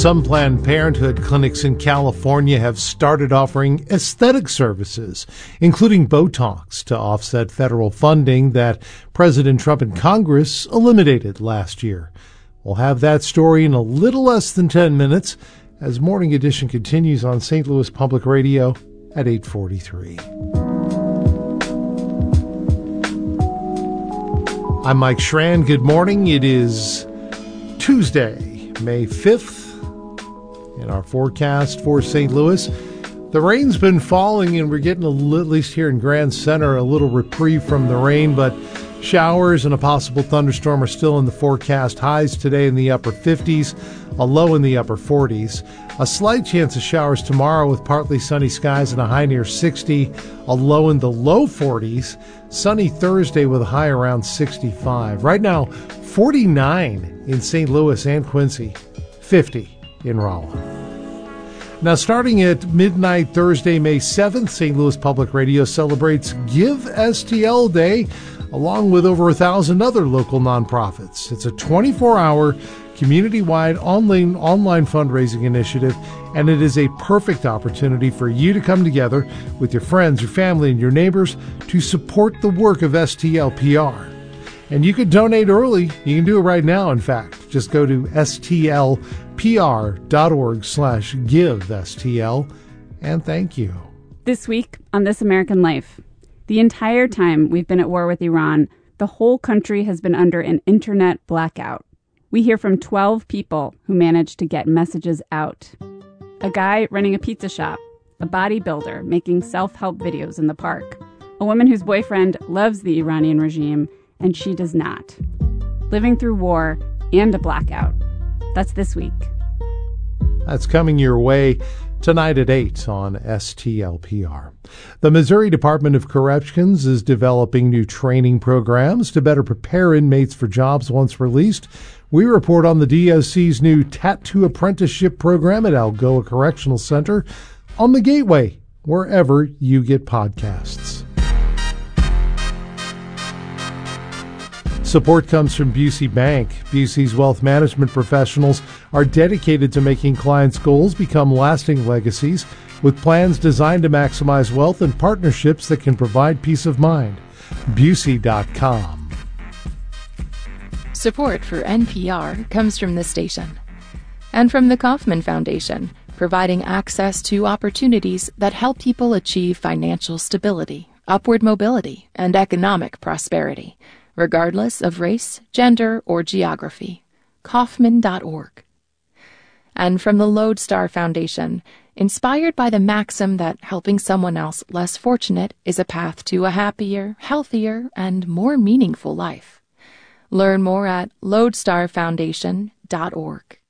Some Planned Parenthood clinics in California have started offering aesthetic services, including Botox, to offset federal funding that President Trump and Congress eliminated last year. We'll have that story in a little less than 10 minutes as Morning Edition continues on St. Louis Public Radio at 8:43. I'm Mike Schran. Good morning. It is Tuesday, May 5th. In our forecast for St. Louis, the rain's been falling, and we're getting at least here in Grand Center, a little reprieve from the rain, but showers and a possible thunderstorm are still in the forecast. Highs today in the upper 50s, a low in the upper 40s. A slight chance of showers tomorrow with partly sunny skies and a high near 60, a low in the low 40s. Sunny Thursday with a high around 65. Right now, 49 in St. Louis and Quincy, 50 in Rolla. Now, starting at midnight Thursday, May 7th, St. Louis Public Radio celebrates Give STL Day, along with over 1,000 other local nonprofits. It's a 24-hour, community-wide online fundraising initiative, and it is a perfect opportunity for you to come together with your friends, your family, and your neighbors to support the work of STLPR. And you can donate early. You can do it right now, in fact. Just go to stlpr.org/givestl, and thank you. This week on This American Life, the entire time we've been at war with Iran, the whole country has been under an internet blackout. We hear from 12 people who managed to get messages out. A guy running a pizza shop, a bodybuilder making self-help videos in the park, a woman whose boyfriend loves the Iranian regime and she does not. Living through war and a blackout. That's this week. That's coming your way tonight at 8 on STLPR. The Missouri Department of Corrections is developing new training programs to better prepare inmates for jobs once released. We report on the DOC's new tattoo apprenticeship program at Algoa Correctional Center on the Gateway, wherever you get podcasts. Support comes from Busey Bank. Busey's wealth management professionals are dedicated to making clients' goals become lasting legacies with plans designed to maximize wealth and partnerships that can provide peace of mind. Busey.com. Support for NPR comes from this station and from the Kauffman Foundation, providing access to opportunities that help people achieve financial stability, upward mobility, and economic prosperity, regardless of race, gender, or geography. Kauffman.org. And from the Lodestar Foundation, inspired by the maxim that helping someone else less fortunate is a path to a happier, healthier, and more meaningful life. Learn more at lodestarfoundation.org.